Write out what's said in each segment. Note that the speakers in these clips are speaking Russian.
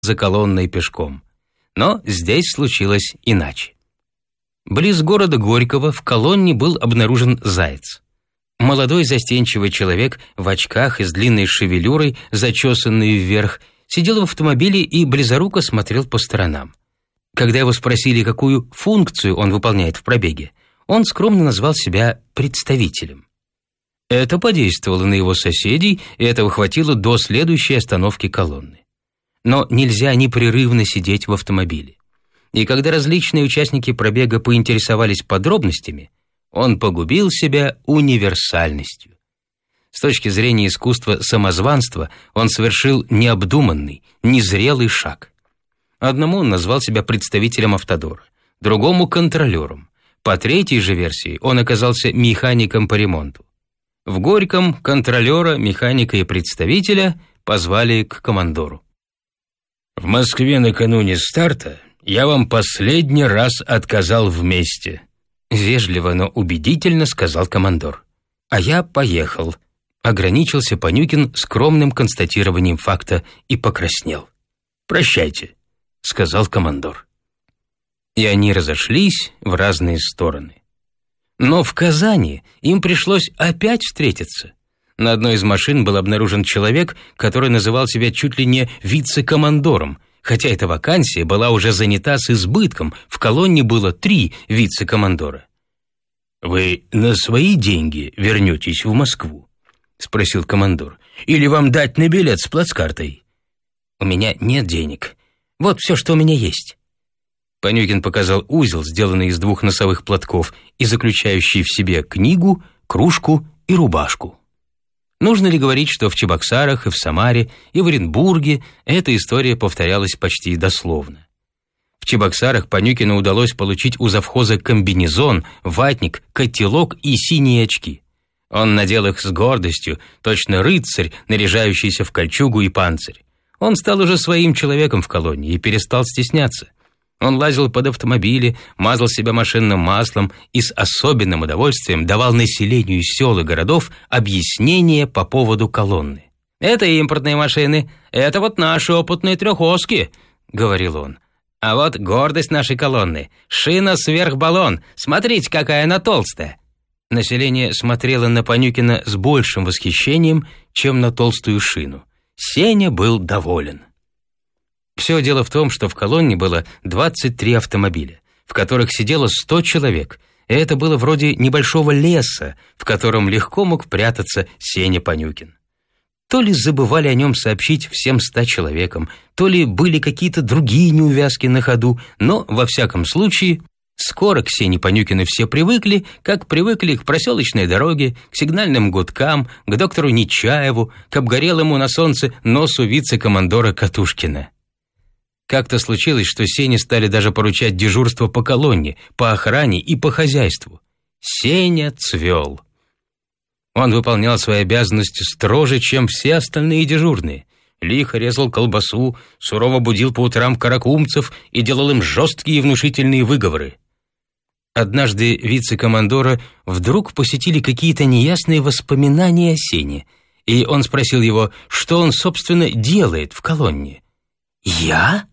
за колонной пешком. Но здесь случилось иначе. Близ города Горького в колонне был обнаружен заяц. Молодой застенчивый человек в очках и с длинной шевелюрой, зачесанной вверх, сидел в автомобиле и близоруко смотрел по сторонам. Когда его спросили, какую функцию он выполняет в пробеге, он скромно назвал себя представителем. Это подействовало на его соседей, и этого хватило до следующей остановки колонны. Но нельзя непрерывно сидеть в автомобиле. И когда различные участники пробега поинтересовались подробностями, он погубил себя универсальностью. С точки зрения искусства самозванства он совершил необдуманный, незрелый шаг. Одному он назвал себя представителем автодора, другому — контролером. По третьей же версии он оказался механиком по ремонту. В Горьком контролера, механика и представителя позвали к командору. «В Москве накануне старта я вам последний раз отказал вместе», вежливо, но убедительно сказал командор. «А я поехал», ограничился Панюкин скромным констатированием факта и покраснел. «Прощайте», сказал командор. И они разошлись в разные стороны. Но в Казани им пришлось опять встретиться. На одной из машин был обнаружен человек, который называл себя чуть ли не вице-командором, хотя эта вакансия была уже занята с избытком, в колонне было 3 вице-командора. «Вы на свои деньги вернетесь в Москву?» — спросил командор. «Или вам дать на билет с плацкартой?» «У меня нет денег. Вот все, что у меня есть». Панюкин показал узел, сделанный из 2 носовых платков и заключающий в себе книгу, кружку и рубашку. Нужно ли говорить, что в Чебоксарах и в Самаре и в Оренбурге эта история повторялась почти дословно? В Чебоксарах Панюкину удалось получить у завхоза комбинезон, ватник, котелок и синие очки. Он надел их с гордостью, точно рыцарь, наряжающийся в кольчугу и панцирь. Он стал уже своим человеком в колонии и перестал стесняться. Он лазил под автомобили, мазал себя машинным маслом и с особенным удовольствием давал населению сел и городов объяснения по поводу колонны. «Это импортные машины, это вот наши опытные трехоски», — говорил он. «А вот гордость нашей колонны — шина-сверхбаллон, смотрите, какая она толстая». Население смотрело на Панюкина с большим восхищением, чем на толстую шину. Сеня был доволен. Все дело в том, что в колонне было 23 автомобиля, в которых сидело 100 человек, и это было вроде небольшого леса, в котором легко мог прятаться Сеня Панюкин. То ли забывали о нем сообщить всем 100 человекам, то ли были какие-то другие неувязки на ходу, но, во всяком случае, скоро к Сене Панюкину все привыкли, как привыкли к проселочной дороге, к сигнальным гудкам, к доктору Нечаеву, к обгорелому на солнце носу вице-командора Катушкина. Как-то случилось, что Сене стали даже поручать дежурство по колонне, по охране и по хозяйству. Сеня цвел. Он выполнял свои обязанности строже, чем все остальные дежурные. Лихо резал колбасу, сурово будил по утрам каракумцев и делал им жесткие и внушительные выговоры. Однажды вице-командора вдруг посетили какие-то неясные воспоминания о Сене, и он спросил его, что он, собственно, делает в колонне. «Я?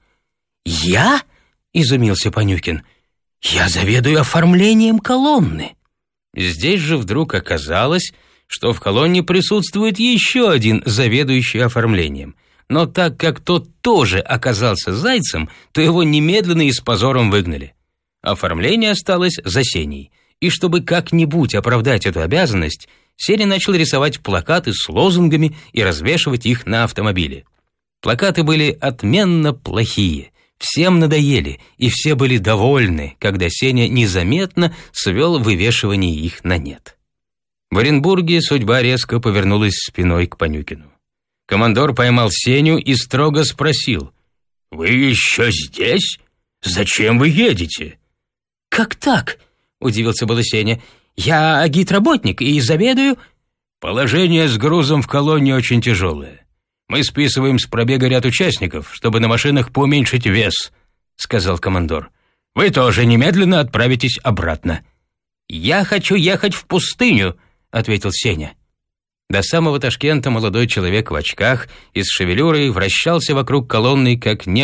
Я?» — изумился Панюкин. «Я заведую оформлением колонны». Здесь же вдруг оказалось, что в колонне присутствует еще один заведующий оформлением. Но так как тот тоже оказался зайцем, то его немедленно и с позором выгнали. Оформление осталось за Сеней. И чтобы как-нибудь оправдать эту обязанность, Сеня начал рисовать плакаты с лозунгами и развешивать их на автомобиле. Плакаты были отменно плохие, всем надоели, и все были довольны, когда Сеня незаметно свел вывешивание их на нет. В Оренбурге судьба резко повернулась спиной к Панюкину. Командор поймал Сеню и строго спросил: «Вы еще здесь? Зачем вы едете?» «Как так?» — удивился было Сеня. «Я агитработник и заведую...» «Положение с грузом в колонне очень тяжелое. Мы списываем с пробега ряд участников, чтобы на машинах поуменьшить вес», — сказал командор. «Вы тоже немедленно отправитесь обратно». «Я хочу ехать в пустыню», — ответил Сеня. До самого Ташкента молодой человек в очках и с шевелюрой вращался вокруг колонны, как